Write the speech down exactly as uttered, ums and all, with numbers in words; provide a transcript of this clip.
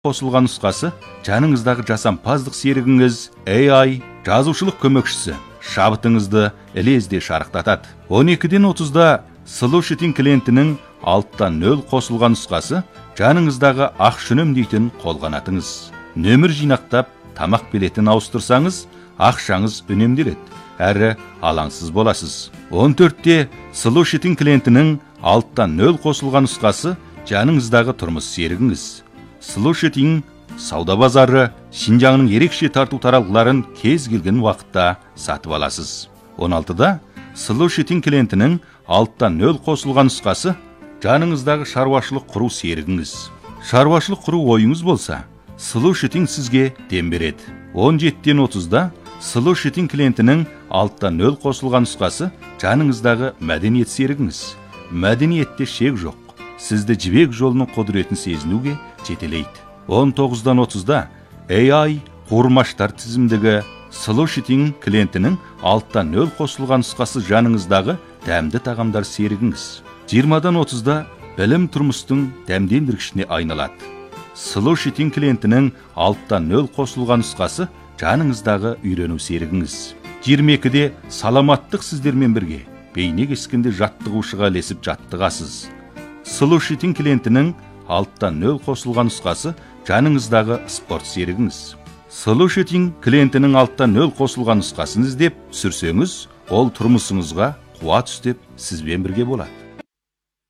қосылған нұсқасы жаныңыздағы жасампаздық серігіңіз эй ай жазушылық көмекшісі шабытыңызды ілезде шарықтатады. он екіден отызда Solution клиентінің алттан нөл қосылған нұсқасы жаныңыздағы ақшүнім дейтін қолғанатыңыз. Нөмір жинақтап, тамақ билетін ауыстырсаңыз, ақшаңыз үнемделеді, әрі алаңсыз боласыз. он төртте Solution клиентінің алттан нөл қосылған нұсқасы жаныңыздағы тұрмыс серігіңіз. Solution сауда базары Шинжаңның ерекше тарту таралғыларын кез келген уақытта сатып аласыз. он алтыда Solution клиентінің алттан нөл қосылған нұсқасы жаныңыздағы шаруашылық құру серігіңіз. Шаруашылық құру ойыңыз болса, Solution сізге дем береді. он жетіден отызда Solution клиентінің алттан нөл қосылған нұсқасы жаныңыздағы мәдениет серігіңіз. Мәдениетте шек жоқ. Сізді жібек жолының құдіретін сезінуге жетелейді. он тоғыздан отызда эй ай қуырмаштар тізімдегі Solution клиентінің алттан нөл қосылған нұсқасы жаныңыздағы дәмді тағамдар серігіңіз. жиырмадан отызда білім тұрмыстың дәмдендіргішіне айналады. Solution клиентінің алттан нөл қосылған нұсқасы жаныңыздағы үйрену серігіңіз. жиырма екіде саламаттық сіздермен бірге бейне кескенде жаттығушыға ілесіп жаттығасыз. Solution клиентінің алттан нөл қосылған нұсқасы жаныңыздағы спорт серігіңіз. Solution клиентінің алттан нөл қосылған нұсқасын іздеп түсірсеңіз, ол тұрмысыңызға қуат үстеп сізбен бірге болады.